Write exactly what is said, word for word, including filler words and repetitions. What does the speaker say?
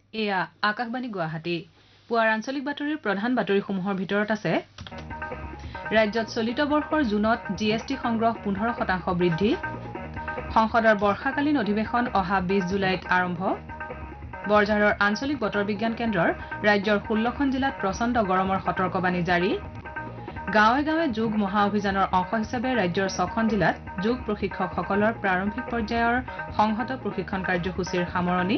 এয়া আকাশবাণী গুৱাহাটী পুৱাৰ আঞ্চলিক বাতৰিৰ প্ৰধান বাতৰিসমূহৰ ভিতৰত আছে ৰাজ্যত চলিত বৰ্ষৰ জুনত জি এছ টি সংগ্ৰহ পোন্ধৰ শতাংশ বৃদ্ধি সংসদৰ বৰ্ষাকালীন অধিৱেশন অহা বিশ জুলাইত আৰম্ভ বৰঝাৰৰ আঞ্চলিক বতৰ বিজ্ঞান কেন্দ্ৰৰ ৰাজ্যৰ ষোল্লখন জিলাত প্ৰচণ্ড গৰমৰ সতৰ্কবাণী জাৰি গাঁৱে গাঁৱে যোগ মহা অভিযানৰ অংশ হিচাপে ৰাজ্যৰ ছখন জিলাত যোগ প্ৰশিক্ষকসকলৰ প্ৰাৰম্ভিক পৰ্যায়ৰ সংহত প্ৰশিক্ষণ কাৰ্যসূচীৰ সামৰণি